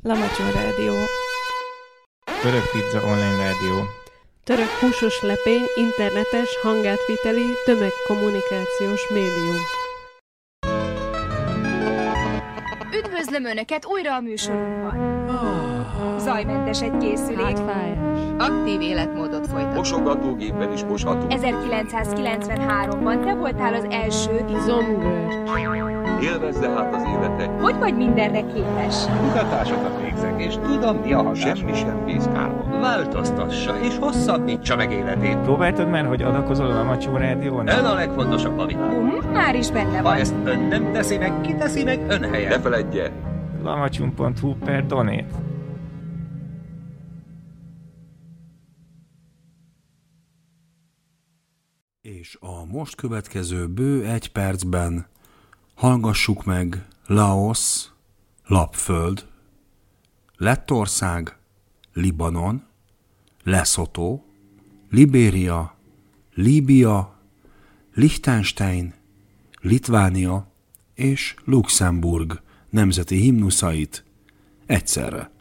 Lamacsó Rádió. Török Pizza Online Rádió. Török húsos lepé, internetes, hangátviteli, tömegkommunikációs médium. Üdvözlöm Önöket újra a műsorunkban. Zajmentes egy készülék. Hátfájás. Aktív életmódot folytat. Mosogatógépen is mosható. 1993-ban te voltál az első. Izomgörcs. Élvezze hát az életet. Hogy vagy mindenre képes? Kutatásokat végzek, és tudom, mi a hatás. Semmi sem vész kárba. Változtassa, és hosszabbítsa meg életét. Próbáltad már, hogy adakozol a Lamacsó Rádión? Ön a legfontosabb a világon. Már is benne Ha van. ezt ön nem teszi meg, ki teszi meg ön Ne helyen? feledje, lamacsum.hu/donate. És a most következő bő 1 percben hallgassuk meg Laosz, Lapföld, Lettország, Libanon, Lesotho, Libéria, Líbia, Liechtenstein, Litvánia és Luxemburg nemzeti himnuszait egyszerre.